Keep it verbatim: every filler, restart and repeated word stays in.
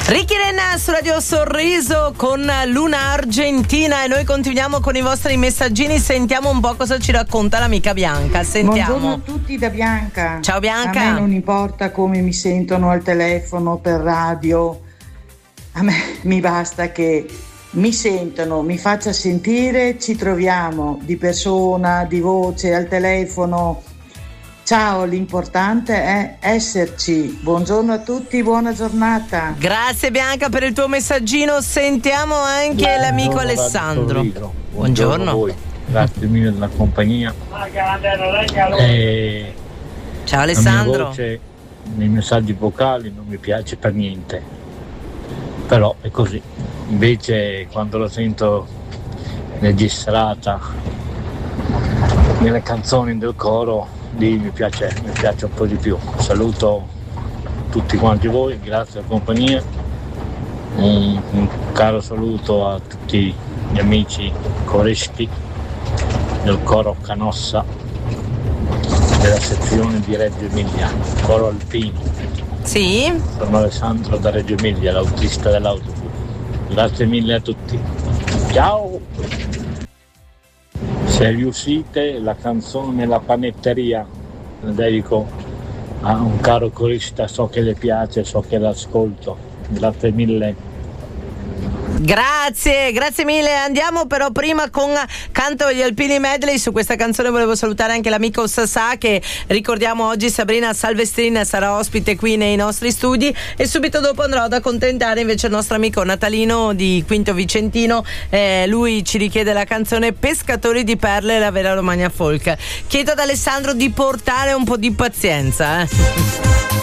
Ricky Renna su Radio Sorriso con Luna Argentina e noi continuiamo con i vostri messaggini. Sentiamo un po' cosa ci racconta l'amica Bianca. Sentiamo. Buongiorno a tutti da Bianca. Ciao Bianca. A me non importa come mi sentono al telefono, per radio, a me mi basta che mi sentono, mi faccia sentire, ci troviamo di persona, di voce, al telefono. Ciao, l'importante è esserci. Buongiorno a tutti, buona giornata. Grazie Bianca per il tuo messaggino. Sentiamo anche buongiorno, l'amico Alessandro. Buongiorno, buongiorno. A voi. Grazie mille della compagnia. E ciao Alessandro. La mia voce nei messaggi vocali non mi piace per niente, però è così. Invece quando la sento registrata nelle canzoni del coro, lì mi piace, mi piace un po' di più. Saluto tutti quanti voi, grazie alla compagnia, un, un caro saluto a tutti gli amici coristi del coro Canossa della sezione di Reggio Emilia, coro alpino. Sì. Sono Alessandro da Reggio Emilia, l'autista dell'autobus. Grazie mille a tutti. Ciao! Se riuscite, la canzone La panetteria la dedico a un caro corista, so che le piace, so che l'ascolto. Grazie mille. Grazie, grazie mille. Andiamo però prima con Canto agli Alpini Medley. Su questa canzone volevo salutare anche l'amico Sassà, che ricordiamo oggi Sabrina Salvestrin sarà ospite qui nei nostri studi, e subito dopo andrò ad accontentare invece il nostro amico Natalino di Quinto Vicentino. Eh, lui ci richiede la canzone Pescatori di Perle, la vera Romagna folk. Chiedo ad Alessandro di portare un po' di pazienza, eh.